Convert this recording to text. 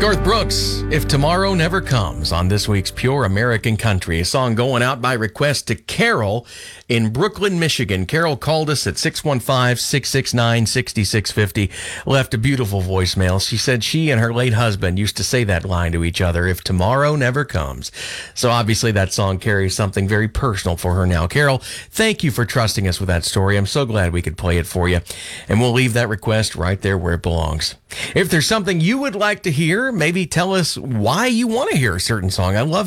Garth Brooks, If Tomorrow Never Comes, on this week's Pure American Country. A song going out by request to Carol in Brooklyn, Michigan. Carol called us at 615-669-6650, left a beautiful voicemail. She said she and her late husband used to say that line to each other, if tomorrow never comes. So obviously that song carries something very personal for her now. Carol, thank you for trusting us with that story. I'm so glad we could play it for you. And we'll leave that request right there where it belongs. If there's something you would like to hear, maybe tell us why you want to hear a certain song. I love